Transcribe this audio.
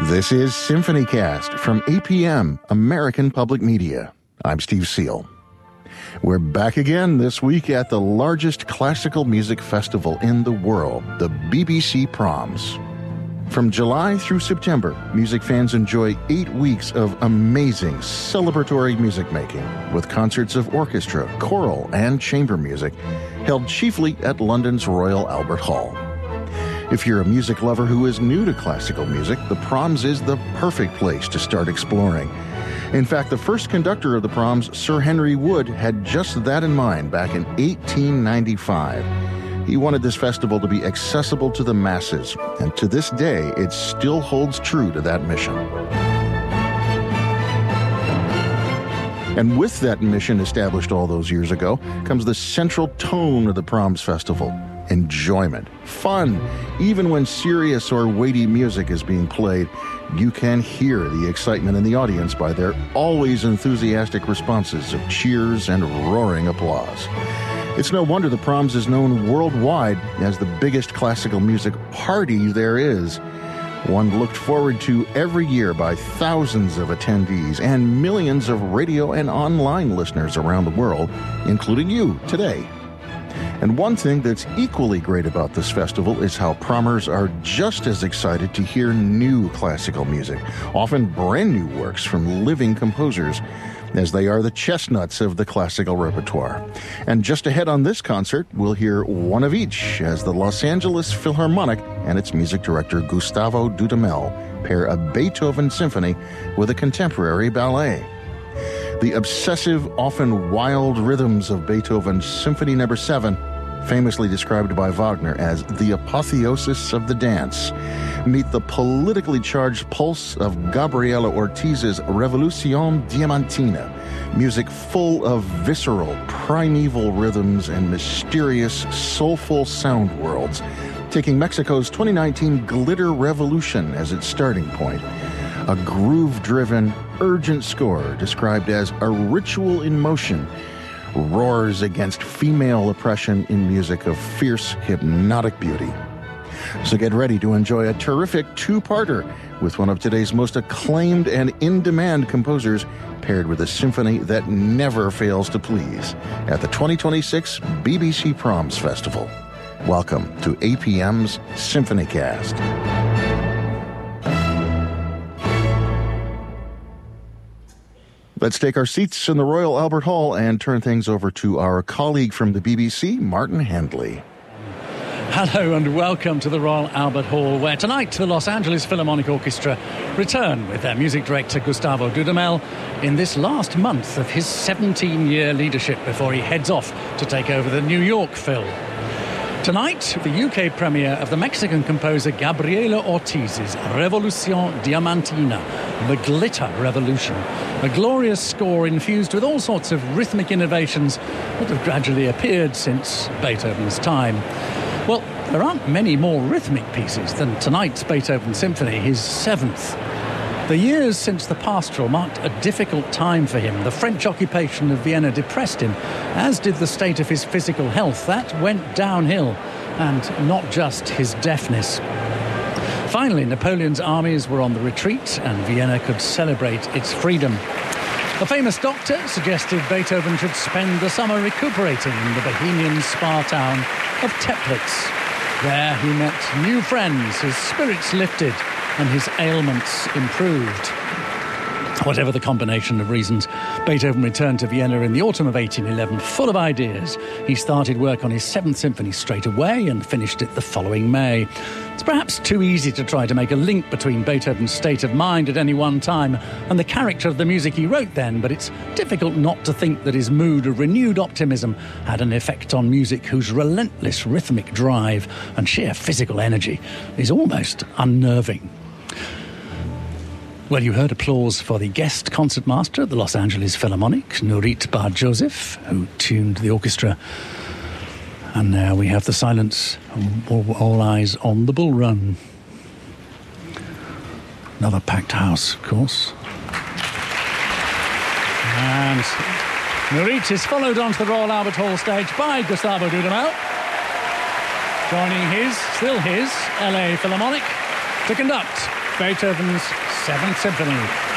This is SymphonyCast from APM, American Public Media. I'm Steve Seal. We're back again this week at the largest classical music festival in the world, the BBC Proms. From July through September, music fans enjoy 8 weeks of amazing celebratory music making with concerts of orchestra, choral, and chamber music held chiefly at London's Royal Albert Hall. If you're a music lover who is new to classical music, the Proms is the perfect place to start exploring. In fact, the first conductor of the Proms, Sir Henry Wood, had just that in mind back in 1895. He wanted this festival to be accessible to the masses, and to this day, it still holds true to that mission. And with that mission established all those years ago comes the central tone of the Proms Festival: enjoyment, fun. Even when serious or weighty music is being played, you can hear the excitement in the audience by their always enthusiastic responses of cheers and roaring applause. It's no wonder the Proms is known worldwide as the biggest classical music party there is. One looked forward to every year by thousands of attendees and millions of radio and online listeners around the world, including you today. And one thing that's equally great about this festival is how Promers are just as excited to hear new classical music, often brand new works from living composers, as they are the chestnuts of the classical repertoire. And just ahead on this concert, we'll hear one of each as the Los Angeles Philharmonic and its music director Gustavo Dudamel pair a Beethoven symphony with a contemporary ballet. The obsessive, often wild rhythms of Beethoven's Symphony No. 7, famously described by Wagner as the apotheosis of the dance, meet the politically charged pulse of Gabriela Ortiz's Revolución Diamantina, music full of visceral, primeval rhythms and mysterious, soulful sound worlds, taking Mexico's 2019 Glitter Revolution as its starting point. A groove-driven, urgent score described as a ritual in motion roars against female oppression in music of fierce, hypnotic beauty. So get ready to enjoy a terrific two-parter with one of today's most acclaimed and in-demand composers, paired with a symphony that never fails to please at the 2026 BBC Proms Festival. Welcome to APM's SymphonyCast. Let's take our seats in the Royal Albert Hall and turn things over to our colleague from the BBC, Martin Handley. Hello and welcome to the Royal Albert Hall, where tonight the Los Angeles Philharmonic Orchestra return with their music director Gustavo Dudamel in this last month of his 17-year leadership before he heads off to take over the New York Phil. Tonight, the UK premiere of the Mexican composer Gabriela Ortiz's Revolución Diamantina, the Glitter Revolution, a glorious score infused with all sorts of rhythmic innovations that have gradually appeared since Beethoven's time. Well, there aren't many more rhythmic pieces than tonight's Beethoven Symphony, his 7th. The years since the Pastoral marked a difficult time for him. The French occupation of Vienna depressed him, as did the state of his physical health. That went downhill, and not just his deafness. Finally, Napoleon's armies were on the retreat, and Vienna could celebrate its freedom. A famous doctor suggested Beethoven should spend the summer recuperating in the Bohemian spa town of Teplitz. There he met new friends, his spirits lifted, and his ailments improved. Whatever the combination of reasons, Beethoven returned to Vienna in the autumn of 1811, full of ideas. He started work on his 7th Symphony straight away and finished it the following May. It's perhaps too easy to try to make a link between Beethoven's state of mind at any one time and the character of the music he wrote then, but it's difficult not to think that his mood of renewed optimism had an effect on music whose relentless rhythmic drive and sheer physical energy is almost unnerving. Well, you heard applause for the guest concertmaster at the Los Angeles Philharmonic, Nurit Bar-Joseph, who tuned the orchestra. And now we have the silence, all eyes on the bull run. Another packed house, of course. And Nurit is followed onto the Royal Albert Hall stage by Gustavo Dudamel, joining his LA Philharmonic to conduct Beethoven's Seventh Symphony.